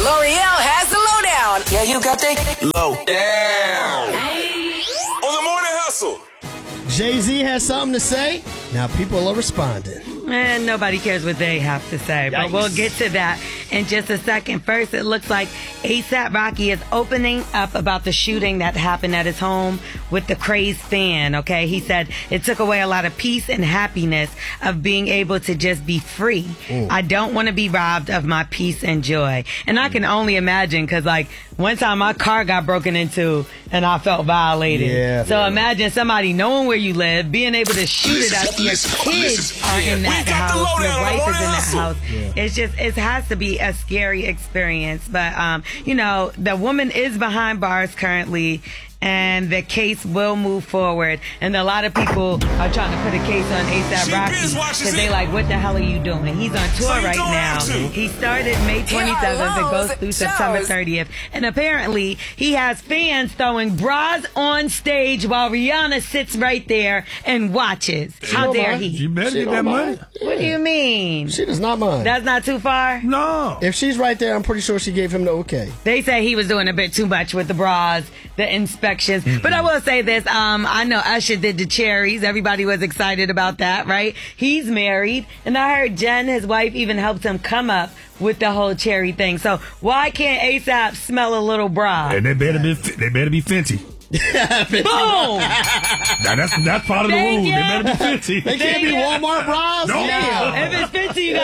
L'Oreal has the lowdown. Yeah, you got the lowdown. On the Morning Hustle. Jay-Z has something to say. Now people are responding. And nobody cares what they have to say, but Yikes. we'll get to that in just a second. First, it looks like A$AP Rocky is opening up about the shooting that happened at his home with the crazed fan, okay? He said it took away a lot of peace and happiness of being able to just be free. I don't want to be robbed of my peace and joy. And I can only imagine, because, like, one time my car got broken into and I felt violated. Yeah. So imagine somebody knowing where you live, being able to shoot it at your kids are in that house, your wife is in that house. Yeah. It's just, it has to be a scary experience. But, you know, the woman is behind bars currently, and the case will move forward. And a lot of people are trying to put a case on A$AP Rocky because they like, what the hell are you doing? He's on tour right now. He started May 27th and goes through September 30th. And apparently he has fans throwing bras on stage while Rihanna sits right there and watches. How dare he? She better get that money. What do you mean? She does not mind. That's not too far? No. If she's right there, I'm pretty sure she gave him the okay. They say he was doing a bit too much with the bras, the inspections. But I will say this, I know Usher did the cherries. Everybody was excited about that, right? He's married. And I heard Jen, his wife, even helped him come up with the whole cherry thing. So why can't A$AP smell a little bra? And they better be Fenty. Boom! Now that's part of the rule. They better be Fenty. They can't be Walmart bras? No. If it's Fenty, you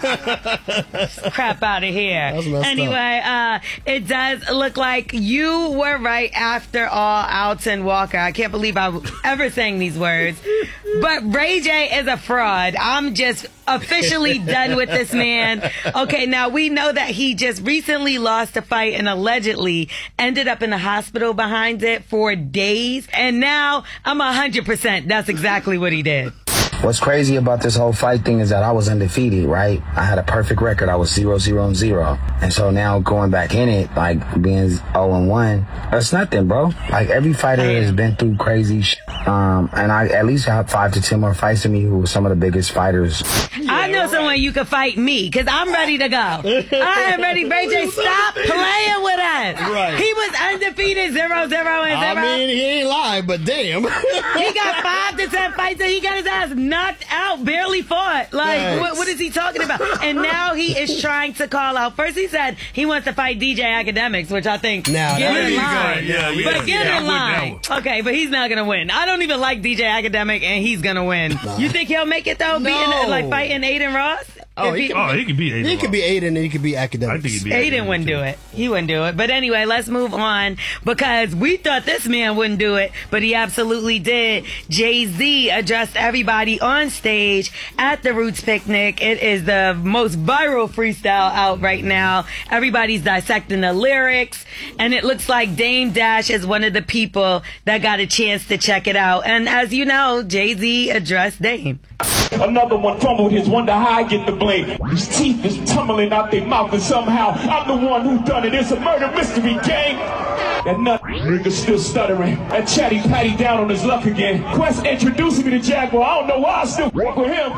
got crap out of here. That's messed Anyway, it does look like you were right after all, Alton Walker. I can't believe I was ever saying these words. But Ray J is a fraud. I'm just officially done with this man. Okay, now we know that he just recently lost a fight and allegedly ended up in the hospital behind it for days. And now I'm 100%. That's exactly what he did. What's crazy about this whole fight thing is that I was undefeated, right? I had a perfect record. I was 0-0-0. And so now going back in it, like being 0-1, that's nothing, bro. Like every fighter has been through crazy shit. And I at least have 5 to 10 more fights than me who are some of the biggest fighters. I know someone you could fight me because I'm ready to go. I am ready. Ray J, stop playing with us. Right. He was undefeated 0-0-0. I mean, he ain't lying, but damn. He got 5 to 10 fights and he got his ass knocked out, barely fought. Like, Yes. what is he talking about? And now he is trying to call out. First he said he wants to fight DJ Academics, which I think, Now, get there in you go. line. But get in line. I Okay, but he's not going to win. I don't even like DJ Academic, and he's going to win. You think he'll make it, though? No. Beating, like, fighting Aiden Ross? Oh, If he can he could be Aiden. He could be Aiden and he could be Academics. I think he'd be Aiden wouldn't do it. He wouldn't do it. But anyway, let's move on because we thought this man wouldn't do it, but he absolutely did. Jay-Z addressed everybody on stage at the Roots Picnic. It is the most viral freestyle out right now. Everybody's dissecting the lyrics, and it looks like Dame Dash is one of the people that got a chance to check it out. And as you know, Jay-Z addressed Dame. Another one fumbled his, wonder how I get the blame. His teeth is tumbling out their mouth and somehow I'm the one who done it. It's a murder mystery game. That nut nigga still stuttering. That chatty patty down on his luck again. Quest introducing me to Jaguar. I don't know why I still work with him.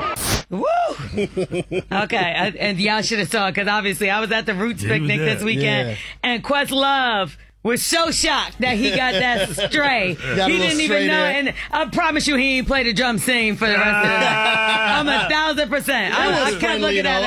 Woo! Okay, and y'all should have saw it because obviously I was at the Roots Picnic this weekend, Yeah. and Questlove was so shocked that he got that stray. He didn't even know, and I promise you he ain't played a drum scene for the rest of the night. I'm 1,000%. I kept looking at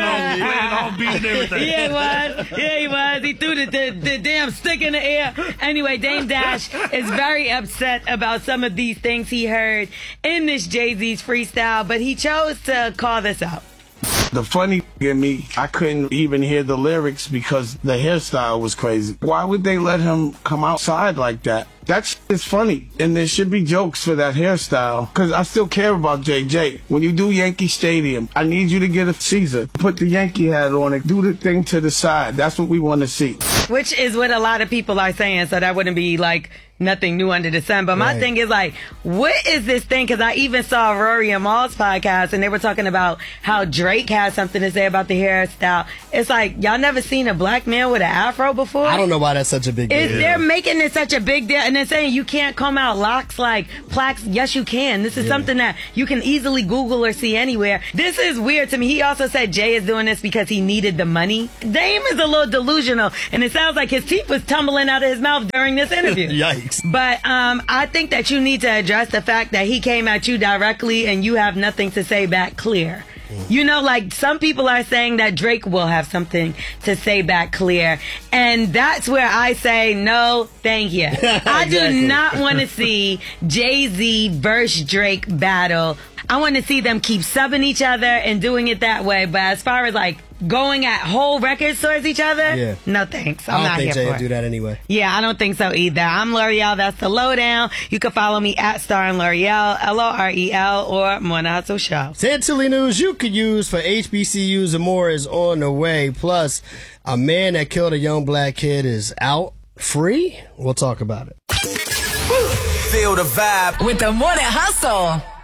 it. Yeah, he was. He threw the damn stick in the air. Anyway, Dame Dash is very upset about some of these things he heard in this Jay-Z's freestyle, but he chose to call this out. The funny in me, I couldn't even hear the lyrics because the hairstyle was crazy. Why would they let him come outside like that? That's funny, and there should be jokes for that hairstyle, because I still care about JJ. When you do Yankee Stadium, I need you to get a Caesar. Put the Yankee hat on it, do the thing to the side. That's what we want to see. Which is what a lot of people are saying, so that wouldn't be like nothing new under the sun. But my thing is like, what is this thing? Because I even saw Rory and Maul's podcast, and they were talking about how Drake has something to say about the hairstyle. It's like, y'all never seen a black man with an afro before? I don't know why that's such a big deal. They're making it such a big deal, and they're saying you can't comb out locks like plaques. Yes, you can. This is something that you can easily Google or see anywhere. This is weird to me. He also said Jay is doing this because he needed the money. Dame is a little delusional, and it sounds like his teeth was tumbling out of his mouth during this interview. Yikes. But I think that you need to address the fact that he came at you directly and you have nothing to say back clear. You know, like some people are saying that Drake will have something to say back clear. And that's where I say, no, thank you. I do not want to see Jay-Z versus Drake battle. I want to see them keep subbing each other and doing it that way. But as far as like going at whole records towards each other, no thanks. I'm not here for it. I don't think Jay would do that anyway. Yeah, I don't think so either. I'm L'Oreal. That's the lowdown. You can follow me at Star and L'Oreal, L'Orel, or Morning Hustle Show. 10 silly news you could use for HBCUs and more is on the way. Plus, a man that killed a young black kid is out free. We'll talk about it. Feel the vibe with the Morning Hustle.